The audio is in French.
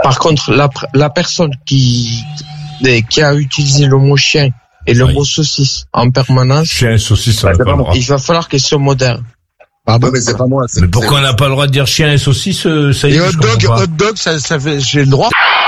Par contre, la personne qui a utilisé le mot chien et le mot saucisse en permanence. Chien et saucisse, ça pas il va falloir qu'elle soit moderne. Pardon, mais c'est pas moi. Mais pourquoi on n'a pas le droit de dire chien et saucisse, ça y est, et hot dog, ça fait, j'ai le droit.